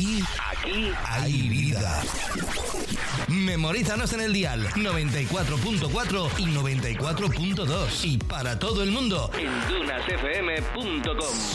Aquí hay vida. Memorízanos en el dial 94.4 y 94.2 y para todo el mundo en dunasfm.com.